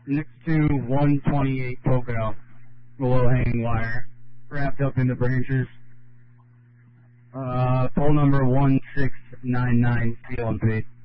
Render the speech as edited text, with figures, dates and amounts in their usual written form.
next to 128 Pocono, the low-hanging wire, wrapped up in the branches. Pole number 1699, CLMP.